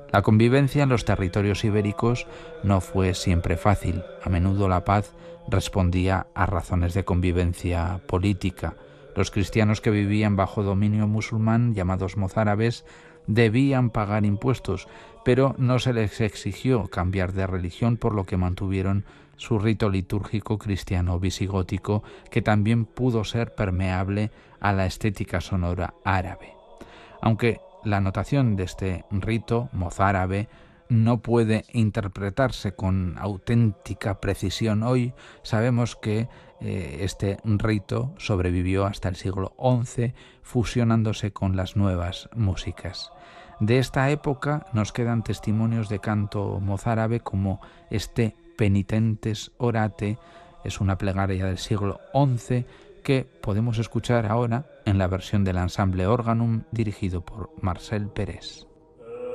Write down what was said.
La convivencia en los territorios ibéricos no fue siempre fácil. A menudo la paz respondía a razones de convivencia política. Los cristianos que vivían bajo dominio musulmán, llamados mozárabes, debían pagar impuestos, pero no se les exigió cambiar de religión, por lo que mantuvieron su rito litúrgico cristiano visigótico, que también pudo ser permeable a la estética sonora árabe. Aunque la notación de este rito mozárabe no puede interpretarse con auténtica precisión hoy, sabemos que este rito sobrevivió hasta el siglo XI, fusionándose con las nuevas músicas. De esta época nos quedan testimonios de canto mozárabe como este Penitentes Orate, es una plegaria del siglo XI que podemos escuchar ahora en la versión del ensamble Organum dirigido por Marcel Pérez.